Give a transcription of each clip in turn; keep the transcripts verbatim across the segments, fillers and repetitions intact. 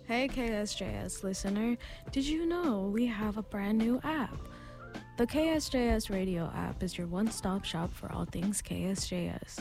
Hey K S J S listener, did you know we have a brand new app? The K S J S radio app is your one-stop shop for all things K S J S.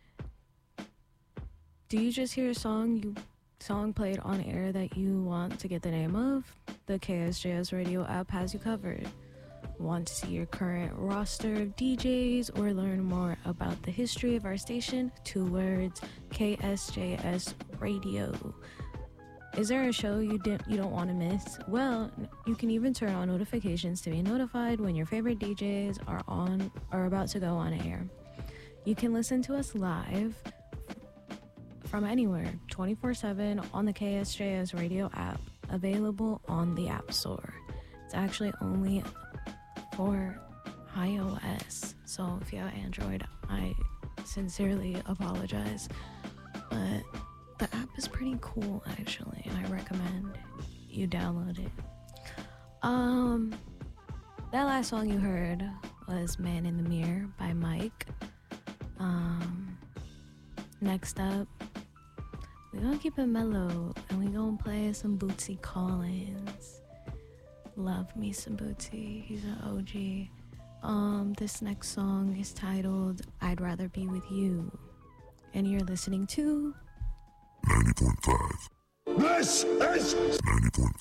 Do you just hear a song you song played on air that you want to get the name of? The K S J S radio app has you covered. Want to see your current roster of D Js or learn more about the history of our station? Two words, K S J S radio. Is there a show you didn't you don't want to miss? Well, you can even turn on notifications to be notified when your favorite D Js are on or about to go on air. You can listen to us live from anywhere, twenty-four seven on the K S J S radio app, available on the App Store. It's actually only for iOS, so if you have Android, I sincerely apologize, but the app is pretty cool, actually, and I recommend you download it. Um, that last song you heard was Man in the Mirror by Mike. Um, next up, we're gonna keep it mellow, and we're gonna play some Bootsy Collins. Love me some Bootsy, he's an O G. Um, this next song is titled I'd Rather Be With You, and you're listening to ninety point five. This is ninety point five.